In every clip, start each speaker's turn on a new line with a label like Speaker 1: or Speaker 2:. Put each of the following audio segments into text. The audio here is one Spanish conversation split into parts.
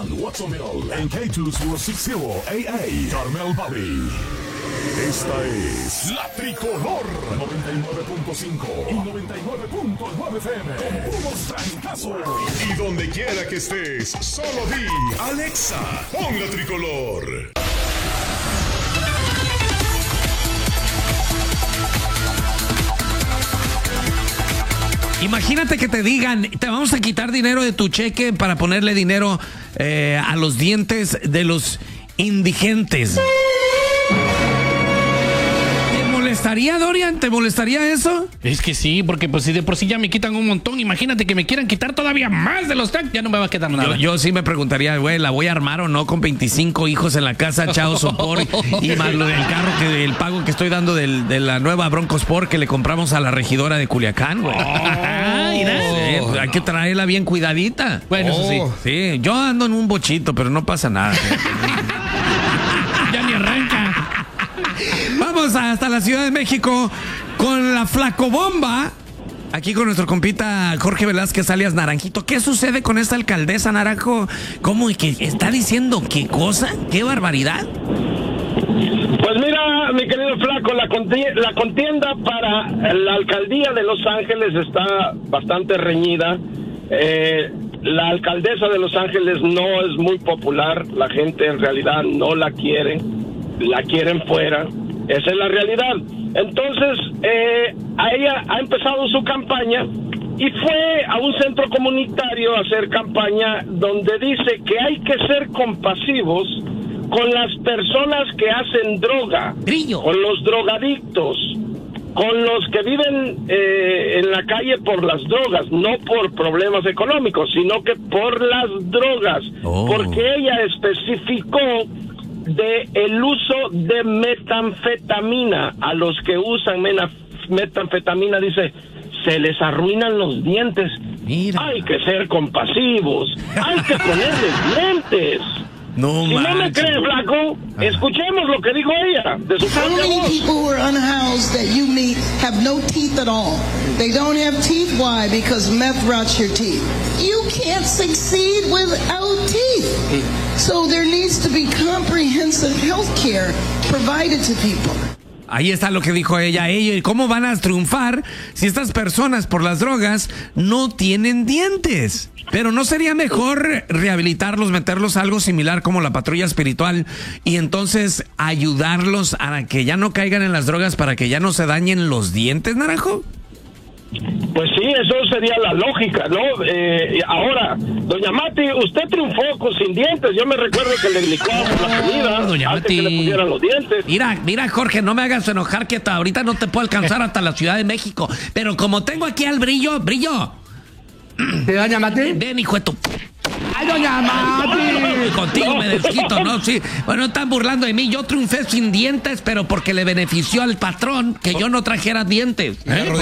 Speaker 1: John Watsonville en K2460 AA Carmel Valley. Esta es la Tricolor 99.5 y 99.9 FM con puros trancazos. Y donde quiera que estés, solo di Alexa, pon la Tricolor.
Speaker 2: Imagínate que te digan, te vamos a quitar dinero de tu cheque para ponerle dinero a los dientes de los indigentes. ¿Te molestaría, Dorian? ¿Te molestaría eso?
Speaker 3: Es que sí, porque pues si de por sí ya me quitan un montón, imagínate que me quieran quitar todavía más de los taxis, ya no me va a quedar nada.
Speaker 2: Yo sí me preguntaría, güey, ¿la voy a armar o no con 25 hijos en la casa, chao sopor y más lo del carro, el pago que estoy dando de la nueva Bronco Sport que le compramos a la regidora de Culiacán, güey? Hay que traerla bien cuidadita.
Speaker 3: Bueno, eso sí.
Speaker 2: Sí, yo ando en un bochito, pero no pasa nada.
Speaker 3: Ya ni arranca.
Speaker 2: Vamos hasta la Ciudad de México con la Flacobomba. Aquí con nuestro compita Jorge Velázquez alias Naranjito. ¿Qué sucede con esta alcaldesa, Naranjo? ¿Cómo y que está diciendo qué cosa? ¿Qué barbaridad?
Speaker 4: Pues mira, mi querido Flaco, la contienda para la alcaldía de Los Ángeles está bastante reñida. La alcaldesa de Los Ángeles no es muy popular, la gente en realidad no la quiere, la quieren fuera, esa es la realidad. Entonces, ella ha empezado su campaña y fue a un centro comunitario a hacer campaña donde dice que hay que ser compasivos con las personas que hacen droga, con los drogadictos, con los que viven en la calle por las drogas, no por problemas económicos, sino que por las drogas, porque ella especificó de el uso de metanfetamina. A los que usan metanfetamina, dice, se les arruinan los dientes. Mira. Hay que ser compasivos, hay que ponerles dientes.
Speaker 2: No,
Speaker 4: si no me crees, Flaco, escuchemos lo que dijo ella de su
Speaker 5: How many people who are unhoused that you meet have no teeth at all? They don't have teeth. Why? Because meth rots your teeth. You can't succeed without teeth. So there needs to be comprehensive health care provided to people.
Speaker 2: Ahí está lo que dijo ella. ¿Y cómo van a triunfar si estas personas por las drogas no tienen dientes? Pero ¿no sería mejor rehabilitarlos, meterlos a algo similar como la patrulla espiritual y entonces ayudarlos a que ya no caigan en las drogas para que ya no se dañen los dientes, Naranjo?
Speaker 4: Pues sí, eso sería la lógica, ¿no? Ahora, doña Mati, usted triunfó sin dientes. Yo me recuerdo que le licuábamos la comida
Speaker 2: doña
Speaker 4: antes
Speaker 2: Mati,
Speaker 4: que le pusieran los dientes.
Speaker 2: Mira, Jorge, no me hagas enojar que ahorita no te puedo alcanzar hasta la Ciudad de México. Pero como tengo aquí al Brillo.
Speaker 6: ¿Te doña Mati?
Speaker 2: Ven, hijo de tu...
Speaker 6: ¡Ay, doña Mati!
Speaker 2: Contigo me desquito, ¿no? Sí. Bueno, están burlando de mí. Yo triunfé sin dientes, pero porque le benefició al patrón que yo no trajera dientes.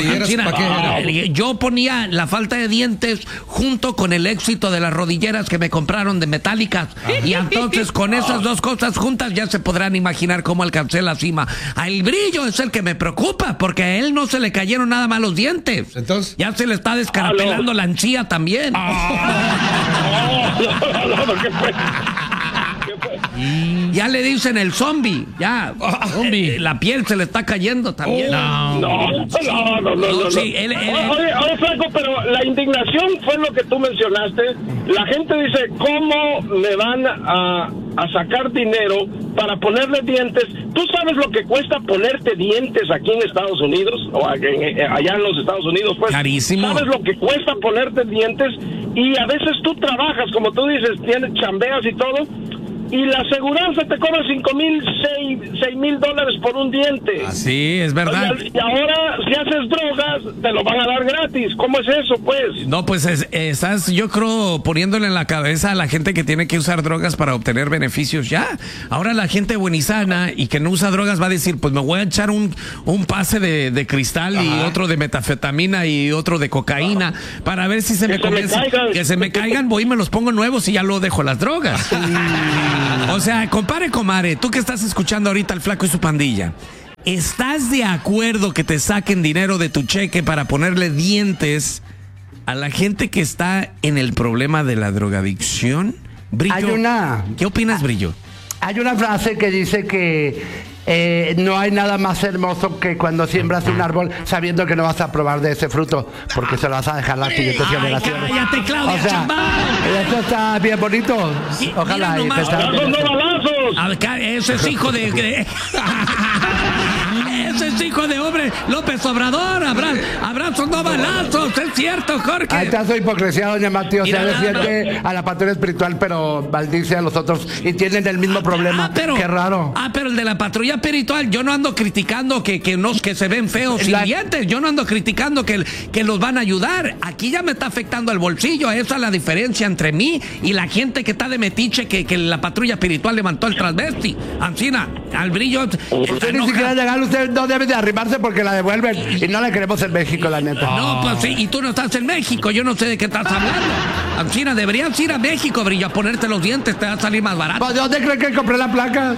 Speaker 2: Yo ponía la falta de dientes junto con el éxito de las rodilleras que me compraron de metálicas. Y entonces con esas dos cosas juntas ya se podrán imaginar cómo alcancé la cima. El Brillo es el que me preocupa porque a él no se le cayeron nada más los dientes.
Speaker 6: Entonces,
Speaker 2: ya se le está descarapelando la encía también.
Speaker 4: ¿Qué fue?
Speaker 2: Ya le dicen el zombie, ya. La piel se le está cayendo también.
Speaker 4: No.
Speaker 2: Sí,
Speaker 4: Oye, Flaco, pero la indignación fue lo que tú mencionaste. La gente dice, ¿cómo me van a sacar dinero para ponerle dientes? ¿Tú sabes lo que cuesta ponerte dientes aquí en Estados Unidos? O allá en los Estados Unidos, pues.
Speaker 2: Carísimo.
Speaker 4: ¿Sabes lo que cuesta ponerte dientes? Y a veces tú trabajas, como tú dices, chambeas y todo, y la aseguranza te cobra $6,000 por un diente.
Speaker 2: Sí, es verdad.
Speaker 4: Y ahora, si haces drogas, te lo van a dar gratis. ¿Cómo es eso, pues?
Speaker 2: No, pues estás, yo creo, poniéndole en la cabeza a la gente que tiene que usar drogas para obtener beneficios ya. Ahora la gente buenizana y que no usa drogas va a decir, pues me voy a echar un pase de cristal y otro de metafetamina y otro de cocaína para ver si se me comienza. Que se me caigan, voy y me los pongo nuevos y ya lo dejo las drogas. O sea, comare, tú que estás escuchando ahorita al Flaco y su pandilla, ¿estás de acuerdo que te saquen dinero de tu cheque para ponerle dientes a la gente que está en el problema de la drogadicción? Brillo, ¿qué opinas, Brillo?
Speaker 6: Hay una frase que dice que no hay nada más hermoso que cuando siembras un árbol sabiendo que no vas a probar de ese fruto, porque se lo vas a dejar a las siguientes generaciones.
Speaker 2: ¡Cállate, Claudia,
Speaker 6: O sea,
Speaker 2: chaval!
Speaker 6: esto está bien bonito. Ojalá.
Speaker 2: Mira nomás.
Speaker 4: ¡Abrazos, no balazos!
Speaker 2: Ese es hijo de... Ese es hijo de hombre López Obrador. Abrazos, no balazos. Es cierto, Jorge.
Speaker 6: Ahí está su hipocresía, doña Mati. O sea,
Speaker 2: Mira,
Speaker 6: defiende a la patrulla espiritual, pero maldice a los otros y tienen el mismo problema. Qué raro.
Speaker 2: Pero el de la patrulla espiritual, yo no ando criticando que se ven feos sin dientes. Yo no ando criticando que los van a ayudar. Aquí ya me está afectando el bolsillo. Esa es la diferencia entre mí y la gente que está de metiche que la patrulla espiritual levantó el transvesti. Ancina, al Brillo.
Speaker 6: Usted ni siquiera legal, usted no debe de arrimarse porque la devuelven y no la queremos en México, la neta.
Speaker 2: No, pues sí, y tú no estás en México, yo no sé de qué estás hablando. Ancina, deberías ir a México, Brillo, a ponerte los dientes, te va a salir más barato.
Speaker 6: ¿De dónde cree que compré la placa?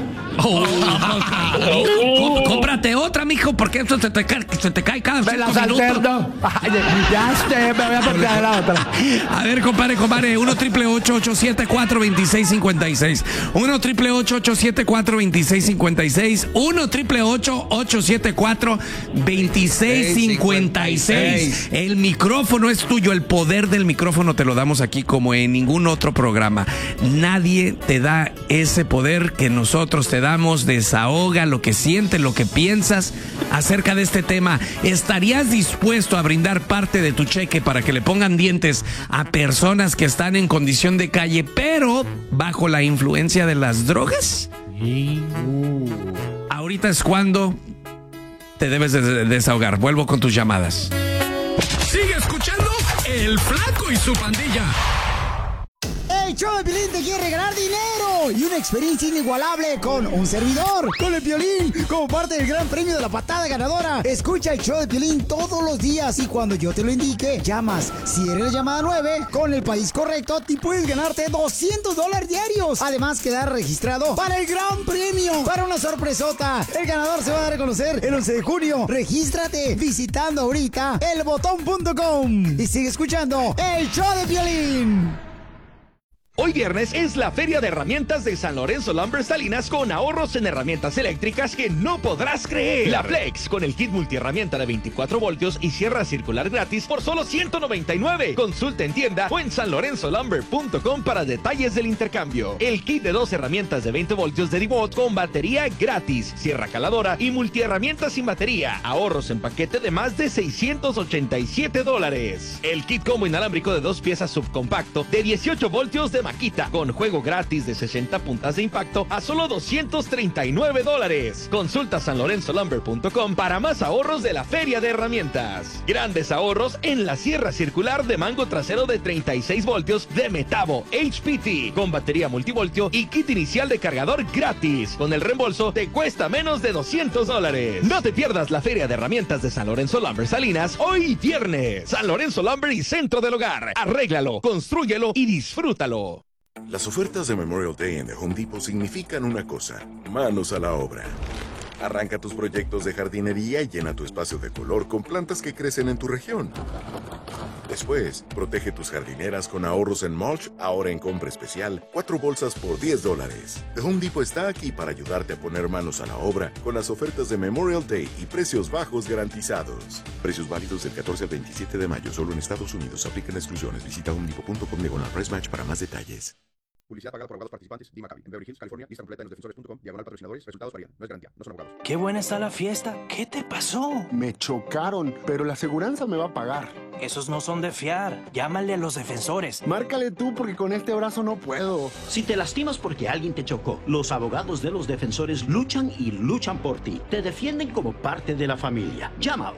Speaker 2: Cómprate otra, mijo, porque eso se te cae cada 5 minutos.
Speaker 6: Ya me voy a comprar la otra.
Speaker 2: A ver, compadre, 1-888-874-2656. 1-888-874-2656. 1-888-874-2656. El micrófono es tuyo, el poder del micrófono te lo damos aquí como en ningún otro programa. Nadie te da ese poder que nosotros te damos. Desahoga lo que sientes, lo que piensas acerca de este tema. ¿Estarías dispuesto a brindar parte de tu cheque para que le pongan dientes a personas que están en condición de calle, pero bajo la influencia de las drogas? Ahorita es cuando te debes de desahogar. Vuelvo con tus llamadas.
Speaker 1: Sigue escuchando El Flaco y su pandilla.
Speaker 7: El show de Piolín te quiere regalar dinero y una experiencia inigualable con un servidor, con el Piolín, como parte del gran premio de la patada ganadora. Escucha el show de Piolín todos los días y cuando yo te lo indique, llamas. Si eres la llamada 9, con el país correcto, te puedes ganarte $200 diarios. Además, quedar registrado para el gran premio, para una sorpresota. El ganador se va a dar a conocer el 11 de junio. Regístrate visitando ahorita elbotón.com y sigue escuchando el show de Piolín.
Speaker 8: Hoy viernes es la Feria de Herramientas de San Lorenzo Lumber Salinas con ahorros en herramientas eléctricas que no podrás creer. La Flex con el kit multiherramienta de 24 voltios y sierra circular gratis por solo $199. Consulta en tienda o en sanlorenzolumber.com para detalles del intercambio. El kit de 2 herramientas de 20 voltios de DeWalt con batería gratis, sierra caladora y multiherramientas sin batería. Ahorros en paquete de más de $687. El kit combo inalámbrico de 2 piezas subcompacto de 18 voltios de Makita con juego gratis de 60 puntas de impacto a solo $239. Consulta sanlorenzolumber.com para más ahorros de la Feria de Herramientas. Grandes ahorros en la sierra circular de mango trasero de 36 voltios de Metabo HPT con batería multivoltio y kit inicial de cargador gratis. Con el reembolso te cuesta menos de $200. No te pierdas la Feria de Herramientas de San Lorenzo Lumber Salinas hoy viernes. San Lorenzo Lumber y Centro del Hogar. Arréglalo, constrúyelo y disfrútalo.
Speaker 9: Las ofertas de Memorial Day en The Home Depot significan una cosa: manos a la obra. Arranca tus proyectos de jardinería y llena tu espacio de color con plantas que crecen en tu región. Después, protege tus jardineras con ahorros en mulch, ahora en compra especial, 4 bolsas por $10. The Home Depot está aquí para ayudarte a poner manos a la obra con las ofertas de Memorial Day y precios bajos garantizados. Precios válidos del 14 al 27 de mayo, solo en Estados Unidos. Aplican exclusiones. Visita homedepot.com/price match para más detalles.
Speaker 10: Publicidad pagada por abogados participantes. Dima Capi, en Beverly Hills, California. Lista completa en losdefensores.com. /patrocinadores. Resultados varían. No es garantía. No son abogados.
Speaker 11: Qué buena está la fiesta. ¿Qué te pasó?
Speaker 12: Me chocaron, pero la aseguranza me va a pagar.
Speaker 11: Esos no son de fiar. Llámale a Los Defensores.
Speaker 12: Márcale tú porque con este brazo no puedo.
Speaker 13: Si te lastimas porque alguien te chocó, los abogados de Los Defensores luchan y luchan por ti. Te defienden como parte de la familia. Llama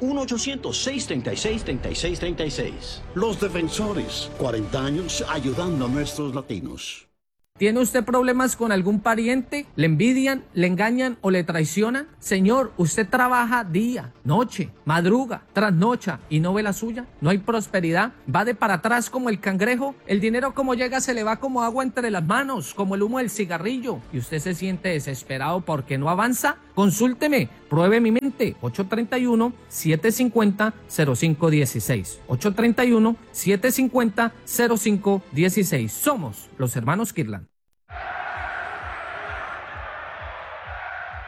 Speaker 13: 1-800-636-3636.
Speaker 14: Los Defensores. 40 años ayudando a nuestros latinos.
Speaker 15: ¿Tiene usted problemas con algún pariente? ¿Le envidian, le engañan o le traicionan? Señor, usted trabaja día, noche, madruga, trasnocha y no ve la suya. No hay prosperidad. Va de para atrás como el cangrejo. El dinero como llega se le va como agua entre las manos, como el humo del cigarrillo. Y usted se siente desesperado porque no avanza. Consúlteme, pruebe mi mente. 831-750-0516. 831-750-0516. Somos los hermanos Kirlan.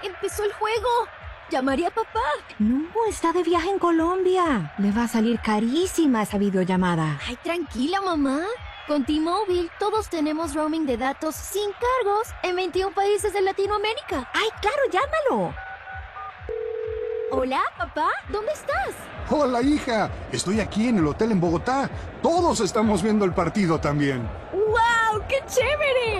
Speaker 16: empezó el juego. Llamaré a papá.
Speaker 17: No, está de viaje en Colombia. Le va a salir carísima esa videollamada.
Speaker 16: Ay, tranquila, mamá. Con T-Mobile, todos tenemos roaming de datos sin cargos en 21 países de Latinoamérica.
Speaker 17: ¡Ay, claro, llámalo!
Speaker 16: Hola, papá, ¿dónde estás?
Speaker 12: Hola, hija. Estoy aquí en el hotel en Bogotá. Todos estamos viendo el partido también.
Speaker 16: ¡Wow! ¡Qué chévere!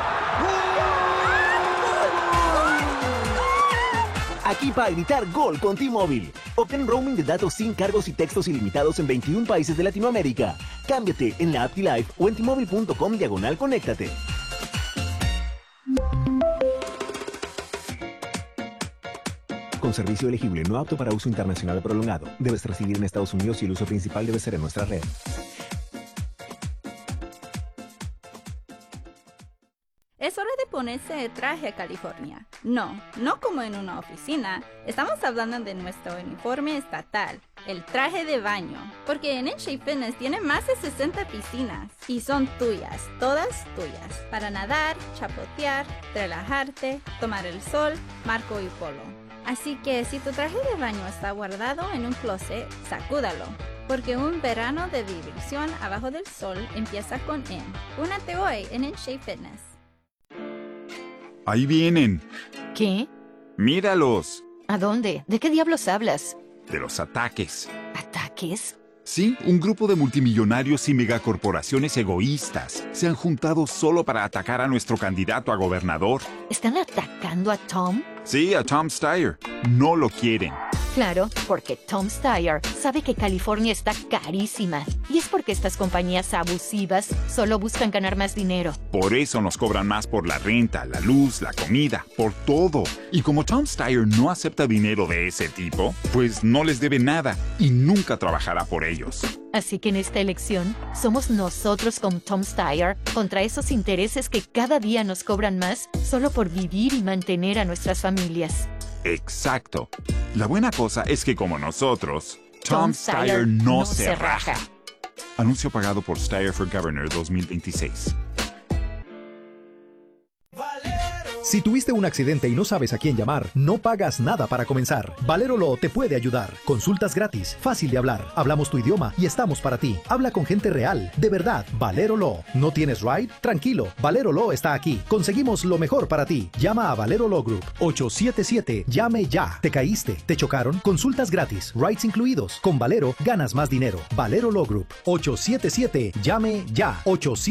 Speaker 18: Aquí para gritar gol con T-Mobile. Obtén roaming de datos sin cargos y textos ilimitados en 21 países de Latinoamérica. Cámbiate en la app T-Life o en T-Mobile.com/conéctate. Con servicio elegible, no apto para uso internacional prolongado. Debes residir en Estados Unidos y el uso principal debe ser en nuestra red.
Speaker 19: Es hora de ponerse el traje a California. No como en una oficina. Estamos hablando de nuestro uniforme estatal, el traje de baño. Porque en Shape Fitness tiene más de 60 piscinas y son tuyas, todas tuyas. Para nadar, chapotear, relajarte, tomar el sol, marco y polo. Así que si tu traje de baño está guardado en un closet, sacúdalo. Porque un verano de diversión abajo del sol empieza con N. Únete hoy en Shape Fitness.
Speaker 20: Ahí vienen.
Speaker 17: ¿Qué?
Speaker 20: Míralos.
Speaker 17: ¿A dónde? ¿De qué diablos hablas?
Speaker 20: De los ataques.
Speaker 17: ¿Ataques?
Speaker 20: Sí, un grupo de multimillonarios y megacorporaciones egoístas se han juntado solo para atacar a nuestro candidato a gobernador.
Speaker 17: ¿Están atacando a Tom?
Speaker 20: Sí, a Tom Steyer. No lo quieren.
Speaker 17: Claro, porque Tom Steyer sabe que California está carísima. Y es porque estas compañías abusivas solo buscan ganar más dinero.
Speaker 20: Por eso nos cobran más por la renta, la luz, la comida, por todo. Y como Tom Steyer no acepta dinero de ese tipo, pues no les debe nada y nunca trabajará por ellos.
Speaker 17: Así que en esta elección, somos nosotros con Tom Steyer contra esos intereses que cada día nos cobran más solo por vivir y mantener a nuestras familias.
Speaker 20: Exacto. La buena cosa es que como nosotros, Tom Steyer no se raja. Anuncio pagado por Steyer for Governor 2026.
Speaker 21: Si tuviste un accidente y no sabes a quién llamar, no pagas nada para comenzar. Valero Law te puede ayudar. Consultas gratis, fácil de hablar. Hablamos tu idioma y estamos para ti. Habla con gente real, de verdad. Valero Law. ¿No tienes ride? Tranquilo, Valero Law está aquí. Conseguimos lo mejor para ti. Llama a Valero Law Group. 877. Llame ya. ¿Te caíste? ¿Te chocaron? Consultas gratis, rides incluidos. Con Valero ganas más dinero. Valero Law Group. 877. Llame ya.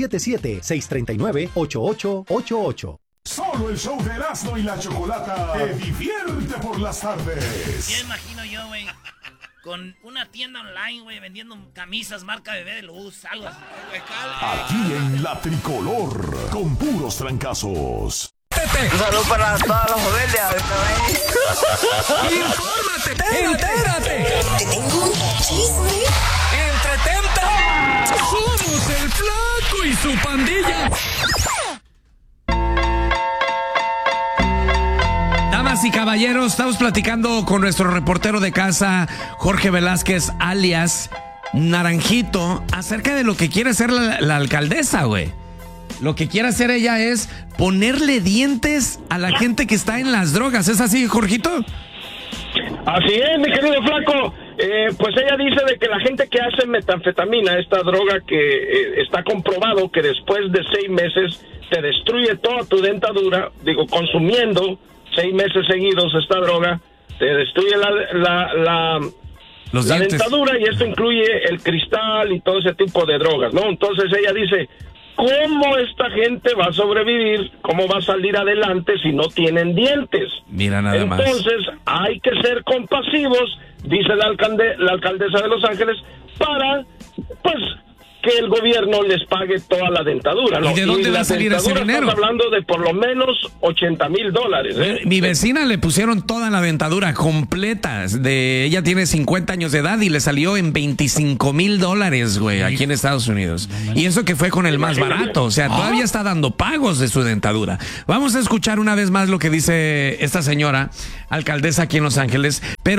Speaker 21: 877-639-8888.
Speaker 1: Solo el show de Erasmo y la Chocolata te divierte por las tardes.
Speaker 22: Ya imagino yo, güey, con una tienda online, güey, vendiendo camisas marca Bebé de Luz, algo así.
Speaker 1: Aquí en La Tricolor, con puros trancazos.
Speaker 23: Un saludo para todas las familias.
Speaker 2: ¡Infórmate! ¡Entérate!
Speaker 23: Te tengo un chisme.
Speaker 2: ¡Entretente! ¡Somos el Flaco y su pandilla! Damas y caballeros, estamos platicando con nuestro reportero de casa, Jorge Velázquez, alias Naranjito, acerca de lo que quiere hacer la alcaldesa, güey. Lo que quiere hacer ella es ponerle dientes a la gente que está en las drogas. ¿Es así, Jorgito?
Speaker 4: Así es, mi querido Flaco. Pues ella dice de que la gente que hace metanfetamina, esta droga que está comprobado que después de 6 meses te destruye toda tu dentadura, consumiendo 6 meses seguidos esta droga, te destruye la dentadura, y esto incluye el cristal y todo ese tipo de drogas, ¿no? Entonces ella dice, ¿cómo esta gente va a sobrevivir? ¿Cómo va a salir adelante si no tienen dientes?
Speaker 2: Mira nada más.
Speaker 4: Entonces hay que ser compasivos, dice la alcaldesa de Los Ángeles, para, pues, que el gobierno les pague toda la dentadura, ¿no?
Speaker 2: ¿Y de dónde va a salir ese dinero?
Speaker 4: Estamos hablando de por lo menos $80,000, ¿eh?
Speaker 2: Mi vecina le pusieron toda la dentadura completa. Ella tiene 50 años de edad y le salió en $25,000, güey, aquí en Estados Unidos. Y eso que fue con el más barato. O sea, todavía está dando pagos de su dentadura. Vamos a escuchar una vez más lo que dice esta señora, alcaldesa aquí en Los Ángeles. Pero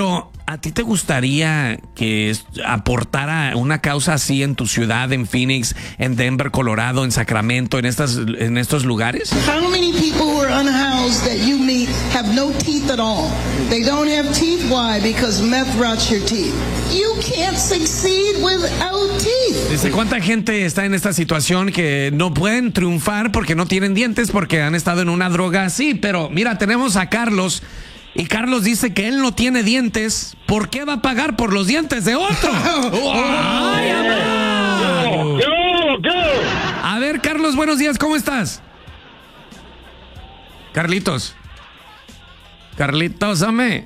Speaker 2: ¿A ti te gustaría que aportara una causa así en tu ciudad, en Phoenix, en Denver, Colorado, en Sacramento, en estos lugares?
Speaker 3: How many people who are unhoused that you meet have no teeth at all? They don't have teeth. Why? Because meth rots your teeth. You can't succeed without teeth.
Speaker 2: Dice, ¿cuánta gente está en esta situación que no pueden triunfar porque no tienen dientes, porque han estado en una droga así? Pero mira, tenemos a Carlos. Y Carlos dice que él no tiene dientes. ¿Por qué va a pagar por los dientes de otro? ¡Ay, amor! A ver, Carlos, buenos días, ¿cómo estás? Carlitos, hombre.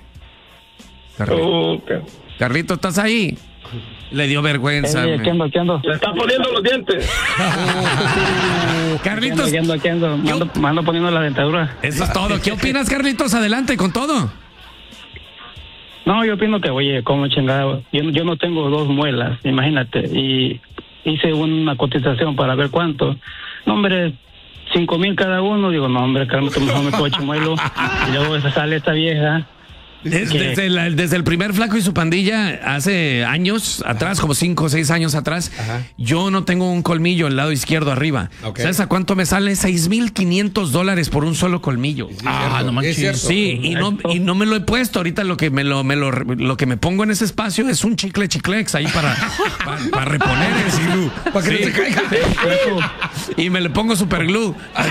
Speaker 2: Carlitos, ¿estás ahí? Le dio vergüenza.
Speaker 5: ¿Qué ando?
Speaker 4: Le está poniendo los dientes.
Speaker 2: Carlitos.
Speaker 5: Aquí ando. Me ando poniendo la dentadura.
Speaker 2: Eso es todo. ¿Qué opinas, Carlitos? Adelante con todo.
Speaker 5: No, yo opino que, oye, como chingado. Yo no tengo 2 muelas, imagínate. Y hice una cotización para ver cuánto. No, hombre, 5,000 cada uno. Digo, no, hombre, Carlitos, mejor me puedo chimuelo. Y luego sale esta vieja.
Speaker 2: Desde el primer Flaco y su pandilla, hace años atrás, como 5 o 6 años atrás, yo no tengo un colmillo al lado izquierdo arriba. Okay. ¿Sabes a cuánto me sale? $6,500 por un solo colmillo.
Speaker 5: No manches.
Speaker 2: Sí, y no me lo he puesto. Ahorita lo que me pongo en ese espacio es un chiclex ahí para reponer ese glue. Para que no se caiga. Y me le pongo super glue.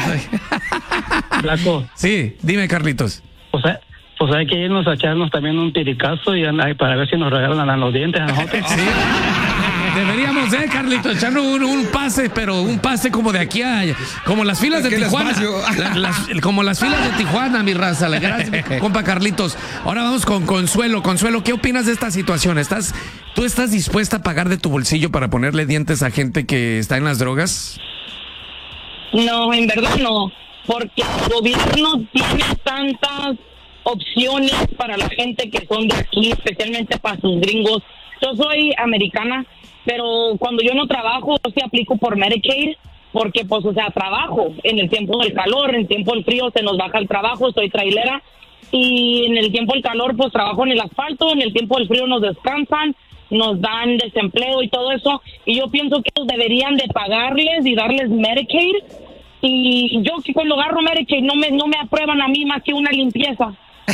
Speaker 5: Flaco.
Speaker 2: Sí, dime, Carlitos.
Speaker 5: Pues hay que irnos a echarnos también un tiricazo y para ver si nos regalan los dientes a nosotros.
Speaker 2: Sí. Deberíamos, Carlitos, echarnos un pase, pero un pase como de aquí a... Como las filas de Tijuana. Como las filas de Tijuana, mi raza. Gracias, compa Carlitos. Ahora vamos con Consuelo. Consuelo, ¿qué opinas de esta situación? ¿Tú estás dispuesta a pagar de tu bolsillo para ponerle dientes a gente que está en las drogas?
Speaker 6: No, en verdad no. Porque el gobierno tiene tantas opciones para la gente que son de aquí, especialmente para sus gringos. Yo soy americana, pero cuando yo no trabajo, yo sí aplico por Medicaid, porque pues, o sea, trabajo en el tiempo del calor, en el tiempo del frío se nos baja el trabajo, soy trailera, y en el tiempo del calor pues trabajo en el asfalto, en el tiempo del frío nos descansan, nos dan desempleo y todo eso, y yo pienso que ellos deberían de pagarles y darles Medicaid, y yo que cuando agarro Medicaid no me aprueban a mí más que una limpieza.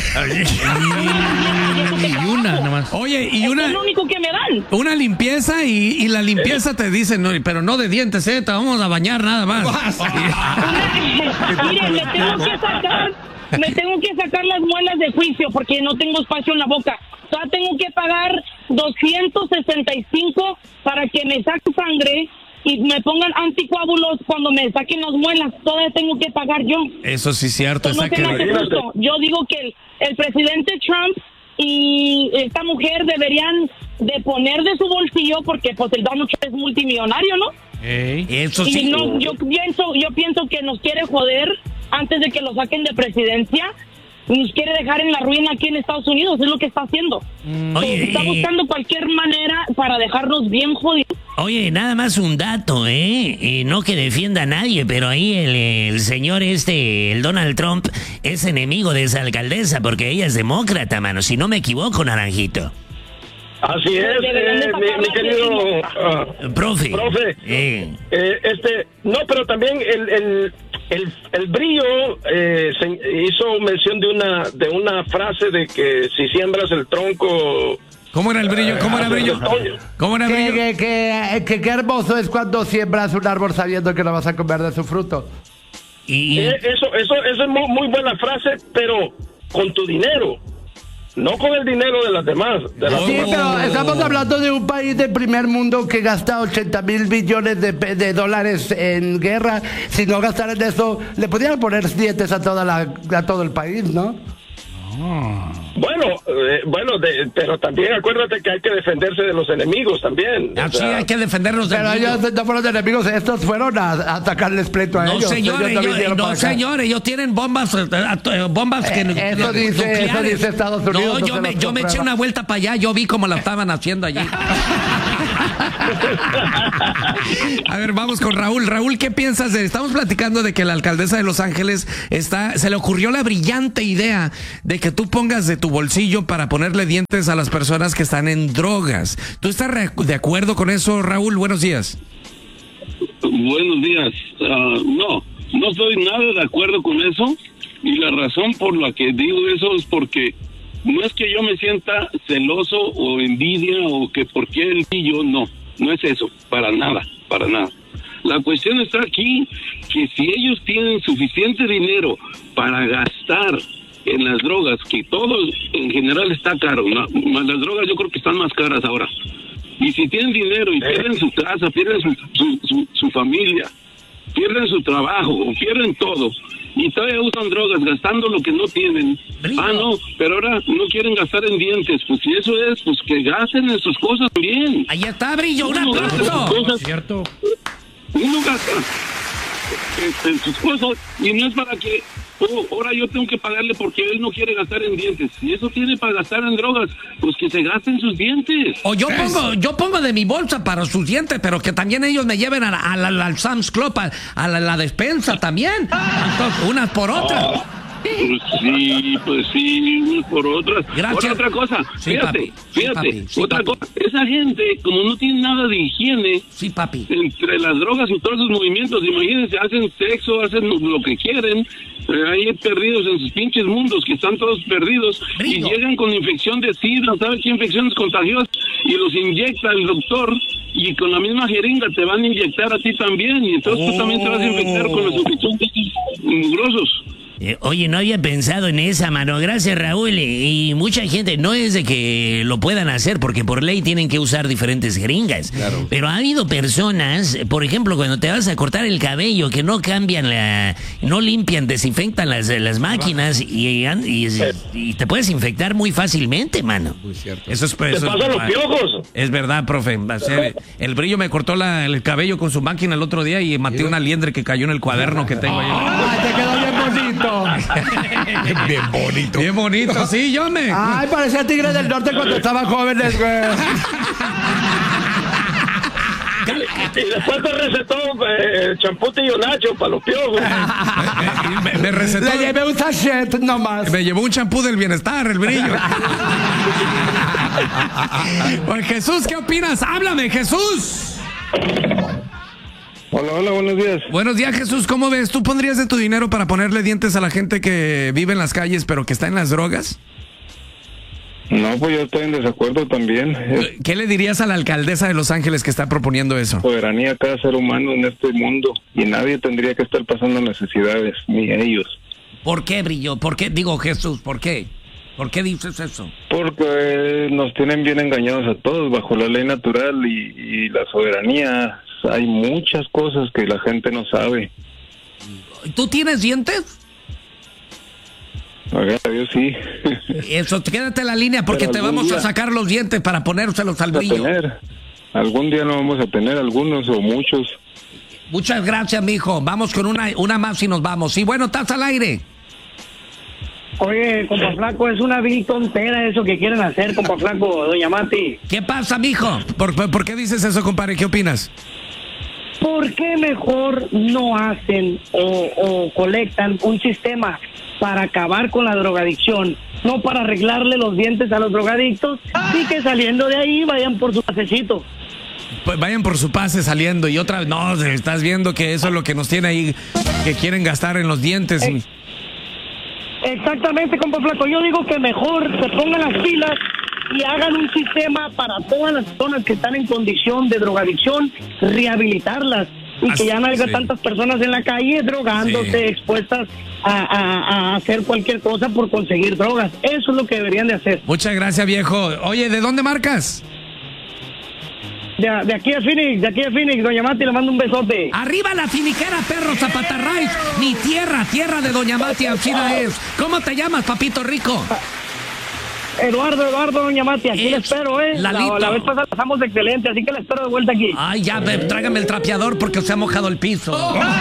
Speaker 2: Y una nomás. Oye, y una.
Speaker 6: Es lo único que me dan.
Speaker 2: Una limpieza y la limpieza te dicen, no, pero no de dientes, te vamos a bañar nada más.
Speaker 6: Miren, me tengo que sacar las muelas de juicio porque no tengo espacio en la boca. O sea, tengo que pagar $265 para que me saquen sangre y me pongan anticoágulos cuando me saquen las muelas. Todavía tengo que pagar yo.
Speaker 2: Eso sí es cierto.
Speaker 6: No se me hace justo. Yo digo que el presidente Trump y esta mujer deberían de poner de su bolsillo porque pues el Donald Trump es multimillonario, ¿no?
Speaker 2: Eso
Speaker 6: y
Speaker 2: sí.
Speaker 6: No, yo pienso que nos quiere joder antes de que lo saquen de presidencia. Nos quiere dejar en la ruina aquí en Estados Unidos, es lo que está haciendo. Está buscando cualquier manera para dejarnos bien jodidos.
Speaker 24: Oye, nada más un dato, no que defienda a nadie, pero ahí el señor el Donald Trump, es enemigo de esa alcaldesa porque ella es demócrata, mano, si no me equivoco, Naranjito.
Speaker 4: Así es, mi querido
Speaker 24: profe.
Speaker 4: No, pero también el brillo se hizo mención de una frase de que si siembras el tronco.
Speaker 2: ¿Cómo era el brillo? ¿Cómo era el brillo? ¿Cómo era el brillo?
Speaker 25: Que hermoso es cuando siembras un árbol sabiendo que no vas a comer de su fruto.
Speaker 4: Eso es muy buena frase, pero con tu dinero. No con el dinero de las demás.
Speaker 25: Pero estamos hablando de un país del primer mundo que gasta 80,000 billones de dólares en guerra. Si no gastaran eso, le podrían poner dientes a todo el país, ¿no?
Speaker 4: Pero también acuérdate que hay que defenderse de los enemigos también.
Speaker 2: Sí, hay que defenderlos de
Speaker 25: Pero ellos no fueron enemigos, estos fueron a atacarles pleito a ellos.
Speaker 2: Señores, ellos tienen bombas que
Speaker 25: eso dice Estados Unidos.
Speaker 2: Yo me eché una vuelta para allá, yo vi cómo la estaban haciendo allí. A ver, vamos con Raúl. Raúl, ¿qué piensas estamos platicando de que la alcaldesa de Los Ángeles se le ocurrió la brillante idea de que tú pongas de tu bolsillo para ponerle dientes a las personas que están en drogas. ¿Tú estás de acuerdo con eso, Raúl? Buenos días.
Speaker 7: Buenos días. No estoy nada de acuerdo con eso, y la razón por la que digo eso es porque no es que yo me sienta celoso o envidia o que por qué él y yo no es eso, para nada. La cuestión está aquí, que si ellos tienen suficiente dinero para gastar en las drogas, que todo en general está caro, ¿no? Las drogas yo creo que están más caras ahora. Y si tienen dinero y pierden su casa, pierden su familia, pierden su trabajo o pierden todo, y todavía usan drogas gastando lo que no tienen. No, pero ahora no quieren gastar en dientes. Pues si eso es, pues que gasten en sus cosas bien.
Speaker 2: Ahí está, Brillo, un aplauso.
Speaker 7: Cierto. Uno gasta en sus cosas y no es para que ahora yo tengo que pagarle porque él no quiere gastar en dientes. Si eso tiene para gastar en drogas, pues que se gasten sus dientes.
Speaker 2: O yo pongo de mi bolsa para sus dientes, pero que también ellos me lleven al Sam's Club, a la despensa también. Entonces, unas por otras.
Speaker 7: Pues sí, unas por otras.
Speaker 2: Gracias.
Speaker 7: Otra cosa,
Speaker 2: sí,
Speaker 7: fíjate,
Speaker 2: sí,
Speaker 7: otra cosa, esa gente, como no tiene nada de higiene,
Speaker 2: sí, papi,
Speaker 7: entre las drogas y todos sus movimientos, imagínense, hacen sexo, hacen lo que quieren, ahí perdidos en sus pinches mundos, que están todos perdidos, y llegan con infección de SIDA, ¿sabes qué infecciones contagiosas? Y los inyecta el doctor, y con la misma jeringa te van a inyectar a ti también, y entonces tú también te vas a infectar con los infecciones mugrosos.
Speaker 24: Oye, no había pensado en esa, mano. Gracias, Raúl. Y mucha gente, no es de que lo puedan hacer, porque por ley tienen que usar diferentes jeringas. Claro. Pero ha habido personas, por ejemplo, cuando te vas a cortar el cabello, que no cambian no limpian, desinfectan las máquinas y te puedes infectar muy fácilmente, mano.
Speaker 2: Muy cierto. Eso es
Speaker 7: ¡Te pasan los piojos!
Speaker 2: Es verdad, profe. El Brillo me cortó el cabello con su máquina el otro día y maté una liendre que cayó en el cuaderno que tengo ahí.
Speaker 25: Te quedó bien bonito.
Speaker 2: Bien bonito, sí, yo me.
Speaker 25: Ay, parecía Tigre del Norte cuando estaban jóvenes, güey.
Speaker 7: Y después te recetó champú Tío Nacho para los piojos.
Speaker 2: Me recetó.
Speaker 25: Le llevé un sachet nomás.
Speaker 2: Me llevó un champú del bienestar, el Brillo. Pues Jesús, ¿qué opinas? Háblame, Jesús.
Speaker 8: Hola, buenos días.
Speaker 2: Buenos días, Jesús. ¿Cómo ves? ¿Tú pondrías de tu dinero para ponerle dientes a la gente que vive en las calles pero que está en las drogas?
Speaker 8: No, pues yo estoy en desacuerdo también.
Speaker 2: ¿Qué le dirías a la alcaldesa de Los Ángeles que está proponiendo eso?
Speaker 8: Soberanía a cada ser humano en este mundo y nadie tendría que estar pasando necesidades, ni ellos.
Speaker 2: ¿Por qué, Brillo? ¿Por qué? Digo, Jesús, ¿por qué? ¿Por qué dices eso?
Speaker 8: Porque nos tienen bien engañados a todos bajo la ley natural y la soberanía. Hay muchas cosas que la gente no sabe.
Speaker 2: ¿Tú tienes dientes?
Speaker 8: Yo sí.
Speaker 2: Eso, quédate en la línea porque te vamos a sacar los dientes para ponérselos al Brillo.
Speaker 8: Algún día no vamos a tener algunos o muchos.
Speaker 2: Muchas gracias, mijo. Vamos con una más y nos vamos. Y bueno, estás al aire.
Speaker 9: Oye, compa Flaco, es una vil tontera eso que quieren hacer, compa Flaco, doña Mati.
Speaker 2: ¿Qué pasa, mijo? ¿Por qué dices eso, compadre? ¿Qué opinas?
Speaker 9: ¿Por qué mejor no hacen o colectan un sistema para acabar con la drogadicción, no para arreglarle los dientes a los drogadictos y que saliendo de ahí vayan por su pasecito?
Speaker 2: Pues vayan por su pase saliendo y otra vez, no, estás viendo que eso es lo que nos tiene ahí, que quieren gastar en los dientes.
Speaker 9: Exactamente, compa Flaco, yo digo que mejor se pongan las pilas y hagan un sistema para todas las personas que están en condición de drogadicción, rehabilitarlas y que ya no haya tantas personas en la calle drogándose, expuestas a hacer cualquier cosa por conseguir drogas. Eso es lo que deberían de hacer.
Speaker 2: Muchas gracias, viejo. Oye, ¿de dónde marcas?
Speaker 9: De aquí de Phoenix, doña Mati, le mando un besote.
Speaker 2: ¡Arriba la finiquera, perro Zapatarrays! Mi tierra de doña Mati, Alcina es. ¿Cómo te llamas, papito rico?
Speaker 9: Eduardo, doña Mati, aquí le espero, La vez pasada pasamos excelente, así que le espero de vuelta aquí.
Speaker 2: Ay, ya, trágame el trapeador porque se ha mojado el piso.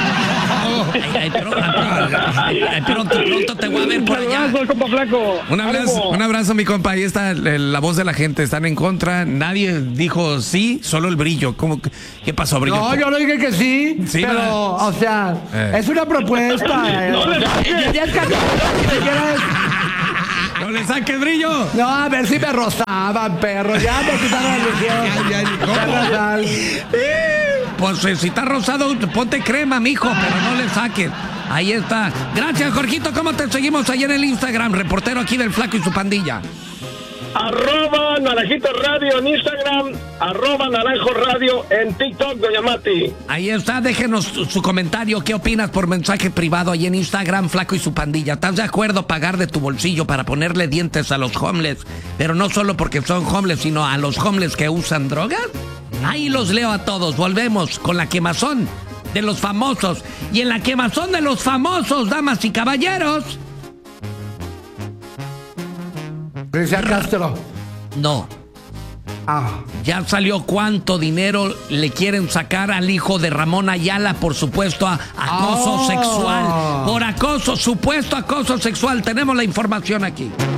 Speaker 2: Pronto te voy a ver por allá. Un abrazo, mi compa. Ahí está la voz de la gente. Están en contra. Nadie dijo sí, solo el Brillo. ¿Qué pasó, Brillo?
Speaker 25: No, yo le dije que sí, pero, ¿verdad? O sea, es una propuesta.
Speaker 2: No le saques brillo.
Speaker 25: No, a ver si me rozaban, perro. Ya me quitaron la ilusión.
Speaker 2: Pues si está rosado, ponte crema, mijo, pero no le saques. Ahí está. Gracias, Jorgito. ¿Cómo te seguimos ahí en el Instagram? Reportero aquí del Flaco y su pandilla.
Speaker 4: @Naranjito Radio en Instagram, @Naranjo Radio en TikTok, doña Mati.
Speaker 2: Ahí está, déjenos su comentario. ¿Qué opinas por mensaje privado ahí en Instagram, Flaco y su pandilla? ¿Estás de acuerdo pagar de tu bolsillo para ponerle dientes a los homeless? Pero no solo porque son homeless, sino a los homeless que usan drogas. Ahí los leo a todos. Volvemos con la quemazón de los famosos. Y en la quemazón de los famosos, damas y caballeros...
Speaker 25: Grecia Castro.
Speaker 2: No. Ya salió cuánto dinero le quieren sacar al hijo de Ramón Ayala por supuesto acoso sexual. Por acoso, supuesto acoso sexual. Tenemos la información aquí.